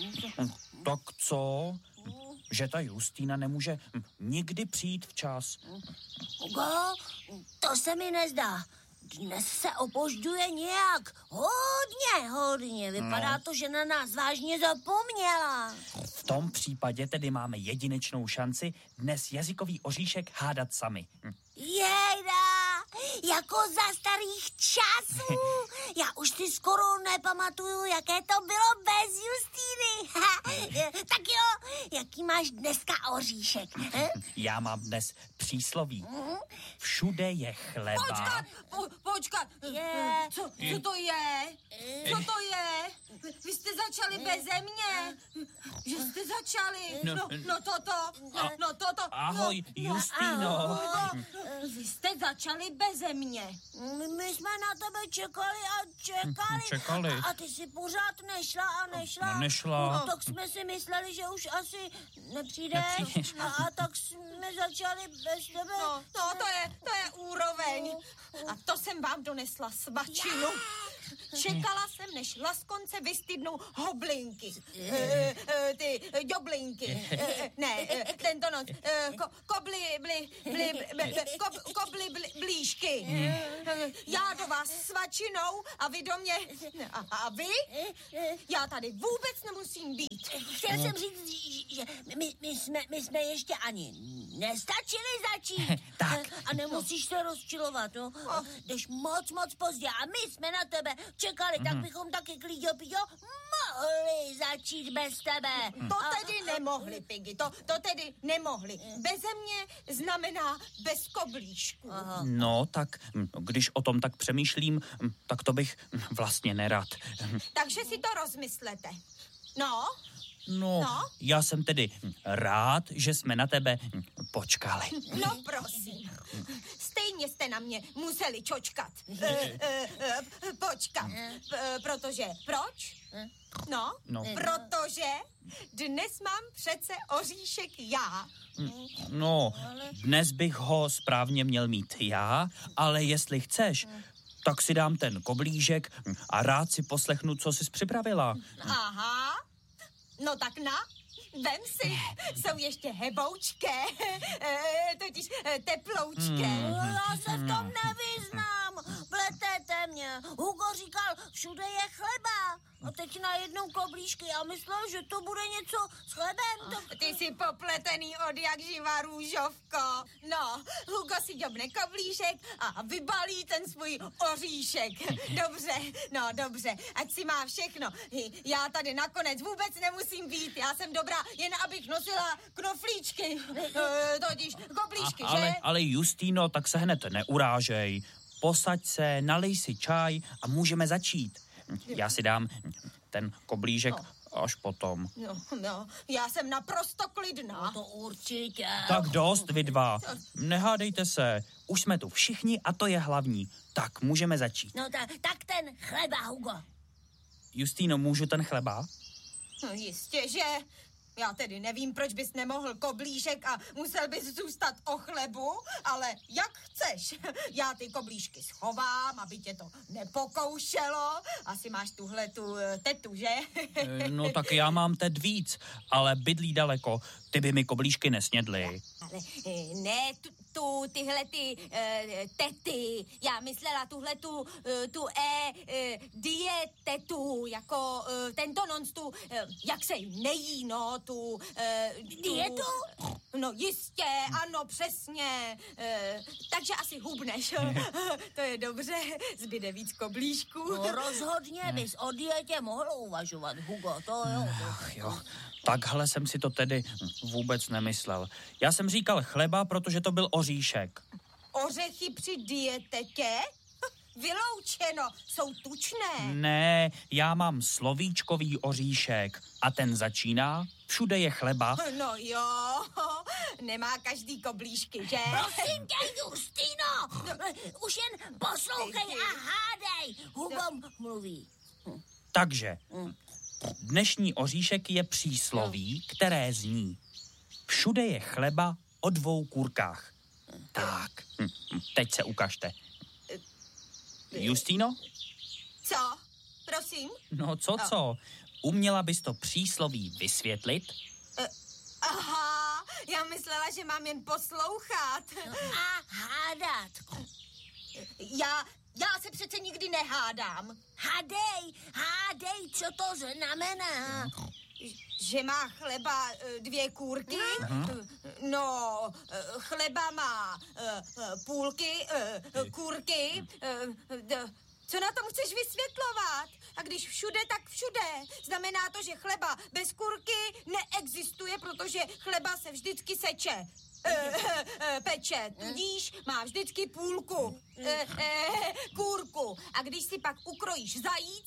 Tak co? Že ta Justýna nemůže nikdy přijít včas. Hugo, to se mi nezdá. Dnes se opožďuje nějak hodně. Vypadá to, že na nás vážně zapomněla. V tom případě tedy máme jedinečnou šanci dnes jazykový oříšek hádat sami. Jejda, jako za starých časů. Já už si skoro nepamatuju, jaké to bylo bez Justýny. Tak jo, jaký máš dneska oříšek? Já mám dnes přísloví. Všude je chleba. Počkat. Co to je? Co to je? Vy jste začali beze mě. Že jste začali. No toto. Ahoj, Justýno. Vy jste začali beze mě. My jsme na tebe čekali. A ty si pořád nešla. No, tak jsme si mysleli, že už asi nepřijdeš. A tak jsme začali bez tebe. No, to je úroveň. A to jsem vám donesla svačinu. Čekala jsem, než laskonce vystydnou hoblinky. Ty joblinky. Tento noc. Kobly blížky. Já do vás svačinou a vy do mě. A vy? Já tady vůbec nemusím být. Chtěl jsem říct, že my jsme ještě ani nestačili začít. Tak. A nemusíš se rozčilovat, no. Jdeš moc pozdě a my jsme na tebe čekali, tak bychom taky klíďo mohli začít bez tebe. To tedy nemohli, Piggy, to tedy nemohli. Beze mě znamená bez koblížku. No, tak když o tom tak přemýšlím, tak to bych vlastně nerad. Takže si to rozmyslete. No, já jsem tedy rád, že jsme na tebe počkali. No, prosím. Stejně jste na mě museli počkat. Protože, proč? No, protože dnes mám přece oříšek já. No, dnes bych ho správně měl mít já, ale jestli chceš, tak si dám ten koblížek a rád si poslechnu, co jsi připravila. Aha, no tak vem si, jsou ještě heboučké, totiž teploučké. Já se v tom nevyznám, pletete mě. Hugo říkal, všude je chleba. A teď najednou koblížky. Já myslel, že to bude něco s chlebem. Ty jsi popletený od jak živa, růžovko. No, Hugo si děbne koblížek a vybalí ten svůj oříšek. Dobře, ať si má všechno. Já tady nakonec vůbec nemusím být. Já jsem dobrá, jen abych nosila knoflíčky. Totiž koblížky, že? Ale Justýno, tak se hned neurážej. Posaď se, nalej si čaj a můžeme začít. Já si dám ten koblížek až potom. No, já jsem naprosto klidná. No to určitě. Tak dost, vy dva. Nehádejte se. Už jsme tu všichni a to je hlavní. Tak, můžeme začít. No tak ten chleba, Hugo. Justýno, můžu ten chleba? No jistě, že... Já tedy nevím, proč bys nemohl koblížek a musel bys zůstat o chlebu, ale jak chceš. Já ty koblížky schovám, aby tě to nepokoušelo. Asi máš tuhle tu tetu, že? No tak já mám tet víc, ale bydlí daleko. Ty by mi koblížky nesnědly. Ale ne tyhle ty tety. Já myslela tu dietetu, jako tento nonstu, jak se jí nejí, no, tu dietu? No jistě, ano, přesně. Takže asi hubneš. To je dobře, zbyde víc koblížků. No rozhodně bys o dietě mohl uvažovat, Hugo, to jo. Jo, takhle jsem si to tedy vůbec nemyslel. Já jsem říkal chleba, protože to byl oříšek. Ořechy při dietetě? Vyloučeno, jsou tučné. Ne, já mám slovíčkový oříšek a ten začíná, všude je chleba. No jo, nemá každý koblížky, že? Prosím tě, Justýno, už jen poslouchej a hádej, Hugo mluví. Takže, dnešní oříšek je přísloví, které zní: všude je chleba o 2 kůrkách. Tak, teď se ukažte. Justýno? Co? Prosím? No co? uměla bys to přísloví vysvětlit? Aha, já myslela, že mám jen poslouchat. A hádat. Já se přece nikdy nehádám. Hádej, co to znamená. Že má chleba 2 kůrky? No, chleba má půlky, kůrky. Co na tom chceš vysvětlovat? A když všude, tak všude. Znamená to, že chleba bez kůrky neexistuje, protože chleba se vždycky seče. Peče, tudíž má vždycky půlku, kůrku. A když si pak ukrojíš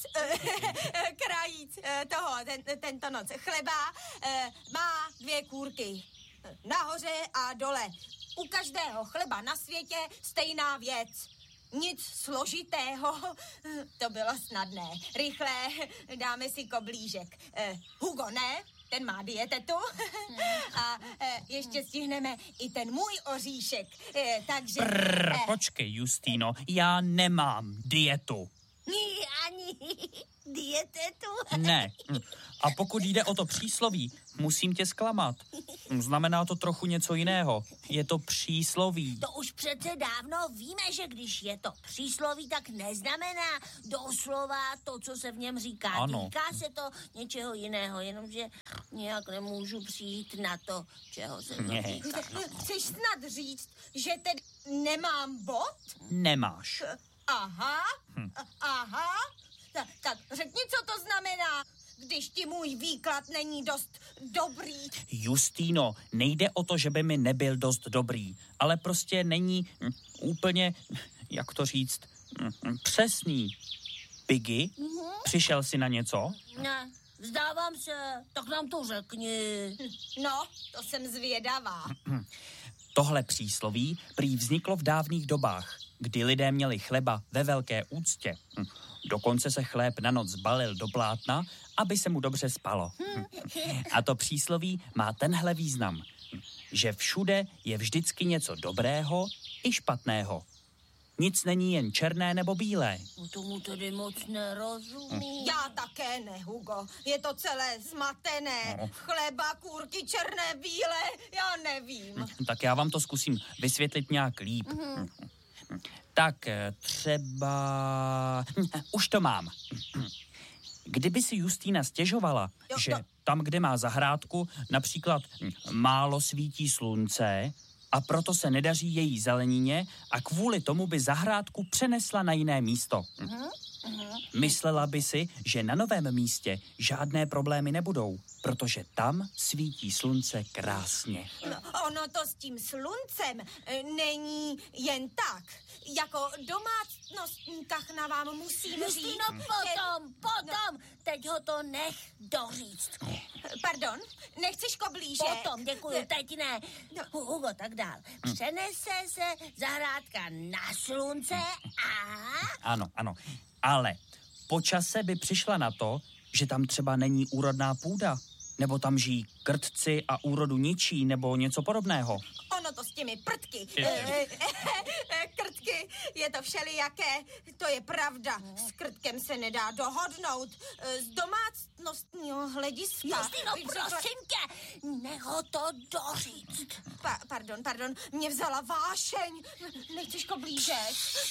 krajíc tento noc chleba, má 2 kůrky. Nahoře a dole. U každého chleba na světě stejná věc. Nic složitého, to bylo snadné. Rychle dáme si koblížek. Hugo, ne? Ten má dietetu. A ještě stihneme i ten můj oříšek. Takže... Počkej, Justino, já nemám dietu. Ani dietetu. Ne. A pokud jde o to přísloví, musím tě zklamat. Znamená to trochu něco jiného. Je to přísloví. To už přece dávno víme, že když je to přísloví, tak neznamená doslova to, co se v něm říká. Ano. Týká se to něčeho jiného, jenomže nějak nemůžu přijít na to, čeho se to týká. Chceš snad říct, že tedy nemám bod? Nemáš. Aha. Tak řekni, co to znamená, když ti můj výklad není dost dobrý. Justino, nejde o to, že by mi nebyl dost dobrý, ale prostě není úplně, jak to říct, přesný. Piggy, přišel jsi na něco? Ne, vzdávám se, tak nám to řekni. No, to jsem zvědavá. Tohle přísloví prý vzniklo v dávných dobách, kdy lidé měli chleba ve velké úctě. Dokonce se chléb na noc balil do plátna, aby se mu dobře spalo. A to přísloví má tenhle význam, že všude je vždycky něco dobrého i špatného. Nic není jen černé nebo bílé. Tomu tedy moc nerozumím. Já také ne, Hugo. Je to celé zmatené. Chleba, kůrky, černé, bílé, já nevím. Tak já vám to zkusím vysvětlit nějak líp. Tak třeba... Už to mám. Kdyby si Justína stěžovala, že tam, kde má zahrádku, například málo svítí slunce a proto se nedaří její zelenině a kvůli tomu by zahrádku přenesla na jiné místo. Myslela by si, že na novém místě žádné problémy nebudou, protože tam svítí slunce krásně. No, ono to s tím sluncem není jen tak. Jako domácnost na vám musím říct. Justino, potom, teď ho to nech doříct. Pardon, nechceš koblížek? Potom, děkuji, teď ne. Hugo, tak dál. Přenese se zahrádka na slunce a... Ano, ale po čase by přišla na to, že tam třeba není úrodná půda, nebo tam žijí krtci a úrodu ničí, nebo něco podobného. Ono to s těmi prtky. Krtky, je to všelijaké, to je pravda. S krtkem se nedá dohodnout. Z domácnostního hlediska... Justino, prosím tě, nech ho to doříct. Pardon, mě vzala vášeň. Nechceš koblížek?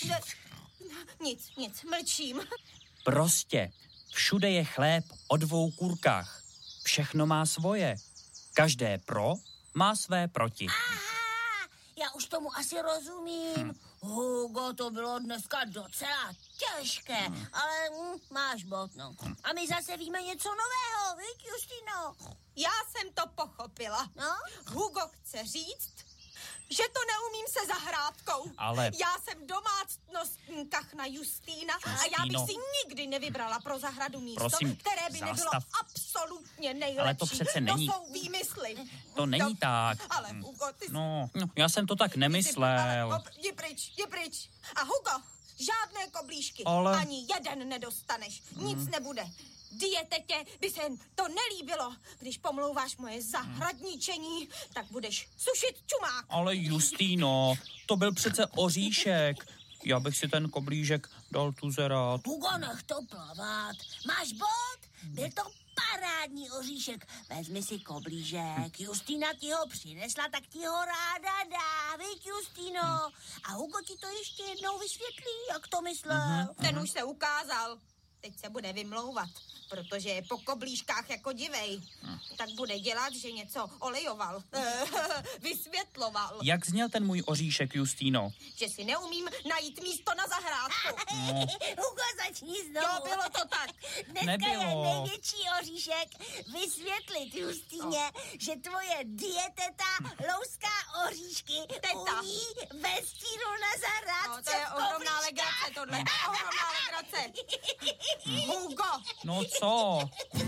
Nic, mlčím. Prostě všude je chléb o 2 kůrkách. Všechno má svoje. Každé pro má své proti. Aha, já už tomu asi rozumím. Hugo, to bylo dneska docela těžké, ale máš bod, no. A my zase víme něco nového, viď, Justino? Já jsem to pochopila. No? Hugo chce říct, že to neumím se zahrádkou. Ale... Já jsem domácnostní kachna Justína a já bych si nikdy nevybrala pro zahradu místo, prosím, které by nebylo absolutně nejlepší. Ale to přece není... To jsou výmysly. To není tak. Ale Hugo, ty... No, já jsem to tak nemyslel. Jdi pryč. A Hugo, žádné koblížky. Ale... Ani jeden nedostaneš. Nic nebude. Dietetě by se to nelíbilo. Když pomlouváš moje zahradničení, tak budeš sušit čumák. Ale Justino, to byl přece oříšek. Já bych si ten koblížek dal tuzerát. Hugo, nech to plavat. Máš bod? Byl to parádní oříšek. Vezmi si koblížek. Justína ti ho přinesla, tak ti ho ráda dá, viď, Justino? A Hugo ti to ještě jednou vysvětlí, jak to myslel. Ten už se ukázal. Teď se bude vymlouvat, protože je po koblížkách jako divej. Tak bude dělat, že něco olejoval. Vysvětloval. Jak zněl ten můj oříšek, Justino? Že si neumím najít místo na zahrádku. Hugo, začni znovu. Jo, bylo to tak. Dneska Nebylo. je největší oříšek vysvětlit Justíně, že tvoje dieteta louská oříšky Teta. umí ve stínu na No, zahrádce. to je v ohromná koblížkách. legrace tohle. Ohromná legrace. Hugo. No co?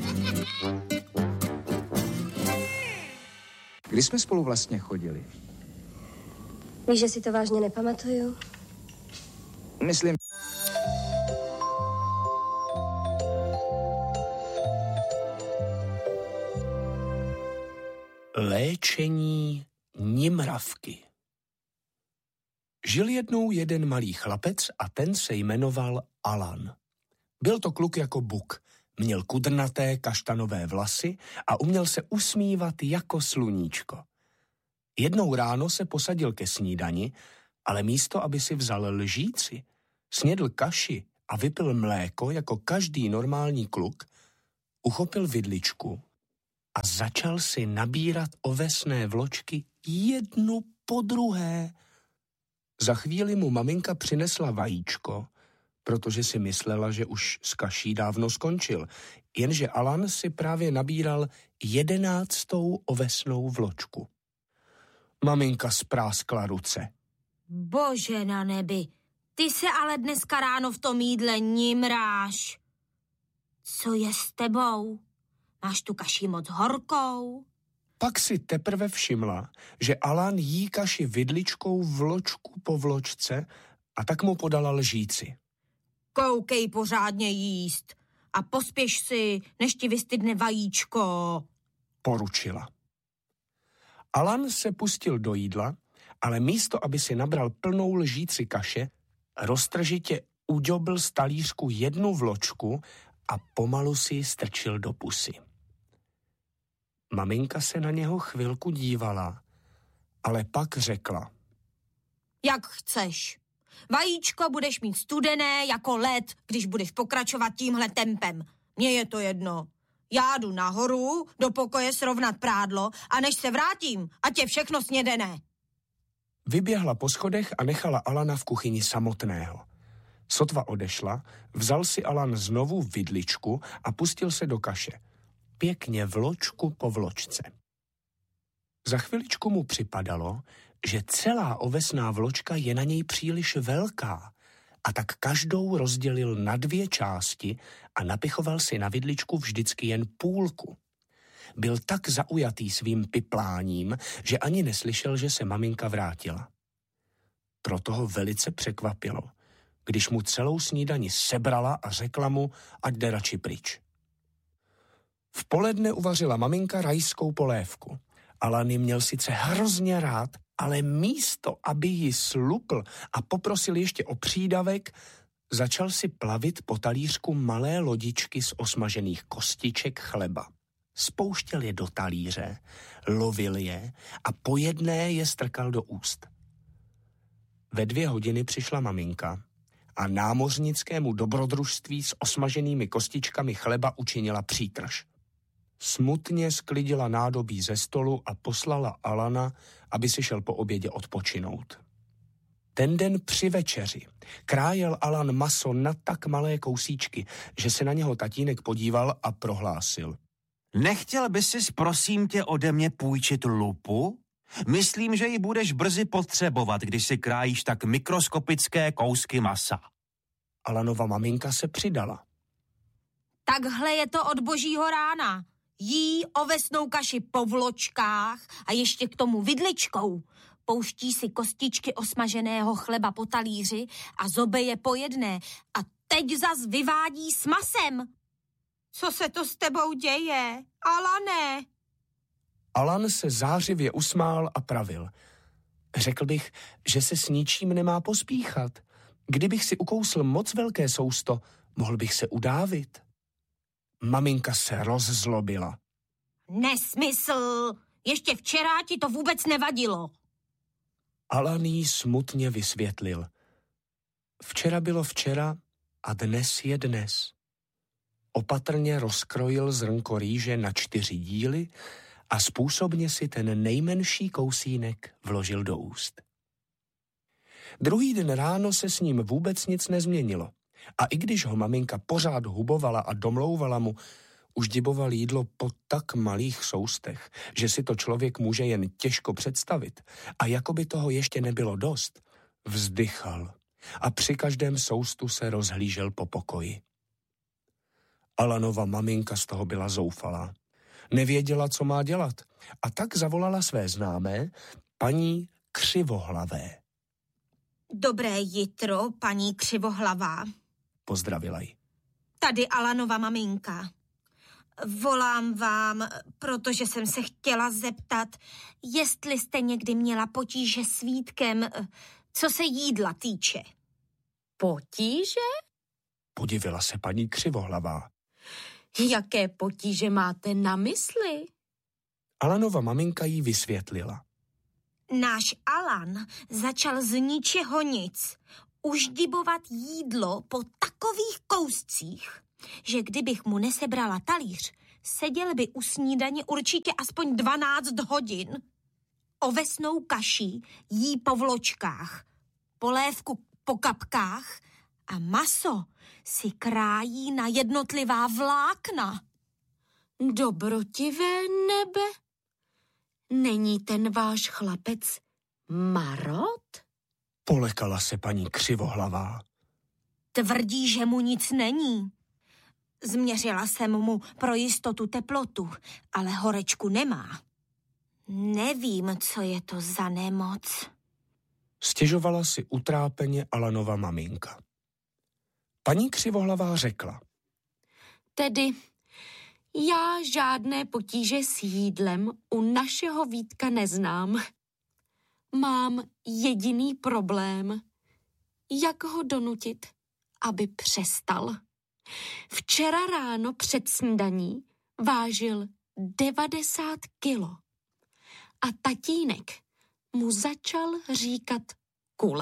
Kdy jsme spolu vlastně chodili? Víš, že si to vážně nepamatuju? Myslím... Léčení nimravky. Žil jednou jeden malý chlapec a ten se jmenoval Alan. Byl to kluk jako buk, měl kudrnaté kaštanové vlasy a uměl se usmívat jako sluníčko. Jednou ráno se posadil ke snídani, ale místo, aby si vzal lžíci, snědl kaši a vypil mléko jako každý normální kluk, uchopil vidličku a začal si nabírat ovesné vločky jednu po druhé. Za chvíli mu maminka přinesla vajíčko, protože si myslela, že už s kaší dávno skončil, jenže Alan si právě nabíral 11. ovesnou vločku. Maminka spráskla ruce. Bože na nebi, ty se ale dneska ráno v tom jídle nimráš. Co je s tebou? Máš tu kaši moc horkou? Pak si teprve všimla, že Alan jí kaši vidličkou vločku po vločce a tak mu podala lžíci. Koukej pořádně jíst a pospěš si, než ti vystydne vajíčko. Poručila. Alan se pustil do jídla, ale místo, aby si nabral plnou lžíci kaše, roztržitě uďobl z talířku jednu vločku a pomalu si ji strčil do pusy. Maminka se na něho chvilku dívala, ale pak řekla. Jak chceš. Vajíčko budeš mít studené jako led, když budeš pokračovat tímhle tempem. Mně je to jedno. Já jdu nahoru, do pokoje srovnat prádlo a než se vrátím, ať je všechno snědené. Vyběhla po schodech a nechala Alana v kuchyni samotného. Sotva odešla, vzal si Alan znovu vidličku a pustil se do kaše. Pěkně vločku po vločce. Za chviličku mu připadalo, že celá ovesná vločka je na něj příliš velká a tak každou rozdělil na 2 části a napichoval si na vidličku vždycky jen půlku. Byl tak zaujatý svým pipláním, že ani neslyšel, že se maminka vrátila. Proto ho velice překvapilo, když mu celou snídani sebrala a řekla mu, ať jde radši pryč. V poledne uvařila maminka rajskou polévku. Alan ji měl sice hrozně rád, ale místo, aby ji slupl a poprosil ještě o přídavek, začal si plavit po talířku malé lodičky z osmažených kostiček chleba. Spouštěl je do talíře, lovil je a po jedné je strkal do úst. Ve 2 hodiny přišla maminka a námořnickému dobrodružství s osmaženými kostičkami chleba učinila přítrž. Smutně sklidila nádobí ze stolu a poslala Alana, aby si šel po obědě odpočinout. Ten den při večeři krájel Alan maso na tak malé kousíčky, že se na něho tatínek podíval a prohlásil. Nechtěl by sis, prosím tě, ode mě půjčit lupu? Myslím, že ji budeš brzy potřebovat, když si krájíš tak mikroskopické kousky masa. Alanova maminka se přidala. Takhle je to od božího rána. Jí ovesnou kaši po vločkách a ještě k tomu vidličkou. Pouští si kostičky osmaženého chleba po talíři a zobe je po jedné. A teď zas vyvádí s masem. Co se to s tebou děje, Alane? Alan se zářivě usmál a pravil. Řekl bych, že se s ničím nemá pospíchat. Kdybych si ukousl moc velké sousto, mohl bych se udávit. Maminka se rozzlobila. Nesmysl! Ještě včera ti to vůbec nevadilo. Alan jí smutně vysvětlil. Včera bylo včera a dnes je dnes. Opatrně rozkrojil zrnko rýže na 4 díly a způsobně si ten nejmenší kousínek vložil do úst. Druhý den ráno se s ním vůbec nic nezměnilo. A i když ho maminka pořád hubovala a domlouvala mu, už diboval jídlo po tak malých soustech, že si to člověk může jen těžko představit. A jako by toho ještě nebylo dost, vzdychal a při každém soustu se rozhlížel po pokoji. Alanova maminka z toho byla zoufalá. Nevěděla, co má dělat, a tak zavolala své známé, paní Křivohlavé. Dobré jitro, paní Křivohlavá. Pozdravila ji. Tady Alanova maminka. Volám vám, protože jsem se chtěla zeptat, jestli jste někdy měla potíže s Vítkem, co se jídla týče. Potíže? Podivila se paní Křivohlavá. Jaké potíže máte na mysli? Alanova maminka jí vysvětlila. Náš Alan začal z ničeho nic uždibovat jídlo po takových kouscích, že kdybych mu nesebrala talíř, seděl by u snídaně určitě aspoň 12 hodin. Ovesnou kaši jí po vločkách, polévku po kapkách a maso si krájí na jednotlivá vlákna. Dobrotivé nebe, není ten váš chlapec marot? Polekala se paní Křivohlavá. Tvrdí, že mu nic není. Změřila jsem mu pro jistotu teplotu, ale horečku nemá. Nevím, co je to za nemoc. Stěžovala si utrápeně Alanova maminka. Paní Křivohlavá řekla. Tedy já žádné potíže s jídlem u našeho Vítka neznám. Mám jediný problém. Jak ho donutit, aby přestal? Včera ráno před snídaní vážil 90 kilo. A tatínek mu začal říkat kule.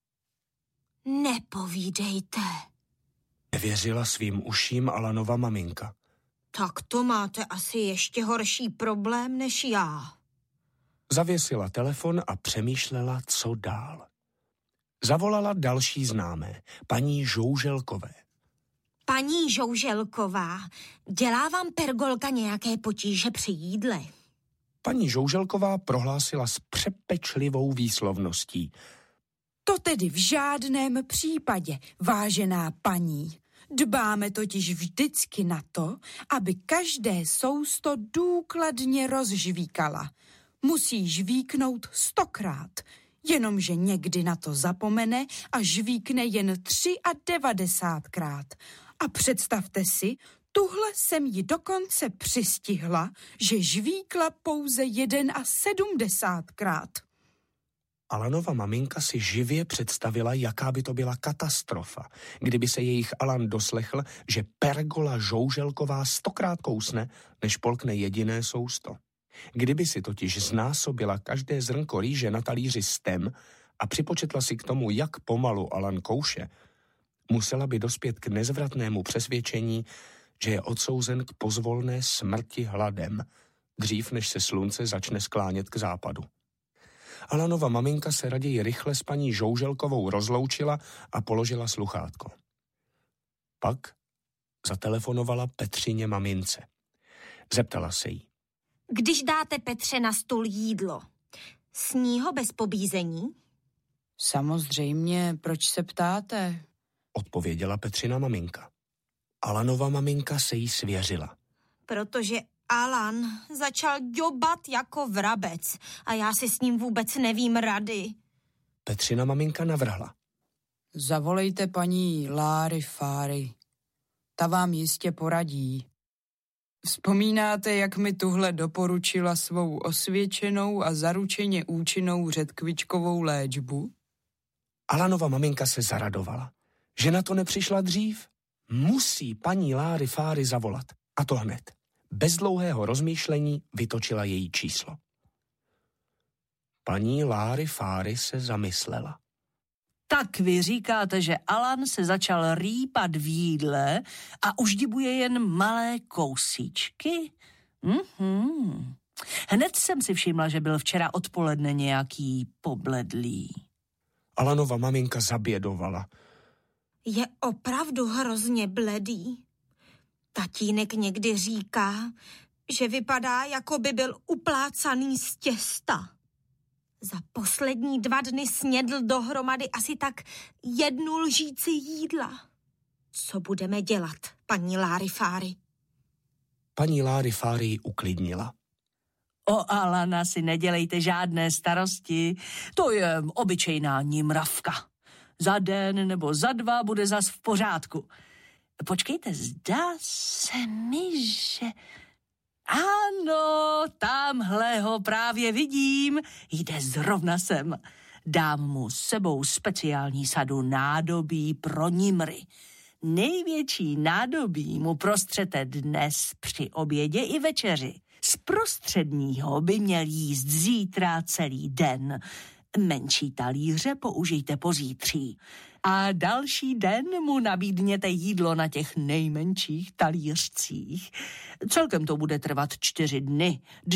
Nepovídejte. Nevěřila svým uším Alanova maminka. Tak to máte asi ještě horší problém než já. Zavěsila telefon a přemýšlela, co dál. Zavolala další známé, paní Žouželkové. Paní Žouželková, dělá vám pergolka nějaké potíže při jídle? Paní Žouželková prohlásila s přepečlivou výslovností. To tedy v žádném případě, vážená paní. Dbáme totiž vždycky na to, aby každé sousto důkladně rozžvíkala. Musí žvíknout 100krát, jenomže někdy na to zapomene a žvíkne jen 93krát. A představte si, tuhle jsem ji dokonce přistihla, že žvíkla pouze 71krát. Alanova maminka si živě představila, jaká by to byla katastrofa, kdyby se jejich Alan doslechl, že pergola Žouželková 100krát kousne, než polkne jediné sousto. Kdyby si totiž znásobila každé zrnko rýže na talíři 100 a připočetla si k tomu, jak pomalu Alan kouše, musela by dospět k nezvratnému přesvědčení, že je odsouzen k pozvolné smrti hladem, dřív než se slunce začne sklánět k západu. Alanova maminka se raději rychle s paní Žouželkovou rozloučila a položila sluchátko. Pak zatelefonovala Petřině mamince. Zeptala se jí. Když dáte Petře na stůl jídlo, sní ho bez pobízení? Samozřejmě, proč se ptáte? Odpověděla Petřina maminka. Alanova maminka se jí svěřila. Protože Alan začal ďobat jako vrabec a já si s ním vůbec nevím rady. Petřina maminka navrhla. Zavolejte paní Láry Fáry. Ta vám jistě poradí. Vzpomínáte, jak mi tuhle doporučila svou osvědčenou a zaručeně účinnou řetkvičkovou léčbu? Alanova maminka se zaradovala, že na to nepřišla dřív. Musí paní Láry Fáry zavolat. A to hned. Bez dlouhého rozmýšlení vytočila její číslo. Paní Láry-Fáry se zamyslela. Tak vy říkáte, že Alan se začal rýpat v jídle a uždibuje jen malé kousíčky? Hned jsem si všimla, že byl včera odpoledne nějaký pobledlý. Alanova maminka zabědovala. Je opravdu hrozně bledý. Tatínek někdy říká, že vypadá, jako by byl uplácaný z těsta. Za poslední 2 dny snědl dohromady asi tak 1 lžíci jídla. Co budeme dělat, paní Láry-Fáry? Paní Láry-Fáry ji uklidnila. O Alana si nedělejte žádné starosti, to je obyčejná nimravka. Za den nebo za 2 bude zas v pořádku. Počkejte, zdá se mi, že... Ano, tamhle ho právě vidím, jde zrovna sem. Dám mu s sebou speciální sadu nádobí pro nimry. Největší nádobí mu prostřete dnes při obědě i večeři. Z prostředního by měl jíst zítra celý den. Menší talíře použijte pozítří. A další den mu nabídněte jídlo na těch nejmenších talířcích. Celkem to bude trvat 4 dny.